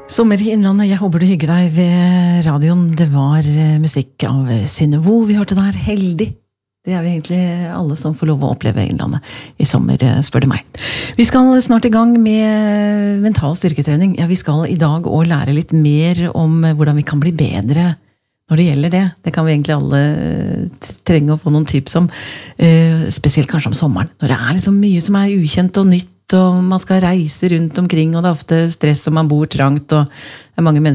Sommer i Innlandet, jeg håper du hygger deg ved radioen. Det var musikk av Synnøve vi hørte der, Heldig. Det vi egentlig alle som får lov å oppleve Innlandet i sommer, spør du meg. Vi skal snart i gang med mental styrketrening. Ja, vi skal i dag også lære litt mer om hvordan vi kan bli bedre når det gjelder det. Det kan vi egentlig alle trenge å få noen tips om, spesielt kanskje om sommeren. Når det liksom mye som ukjent og nytt, og man skal reise rundt omkring, og det ofte stress, og man bor trangt, og det mange mennesker